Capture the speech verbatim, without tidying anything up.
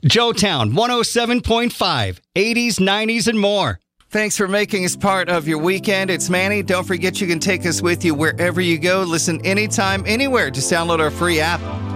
Joetown one oh seven point five, eighties, nineties, and more. Thanks for making us part of your weekend. It's Manny. Don't forget you can take us with you wherever you go. Listen anytime, anywhere. Just download our free app.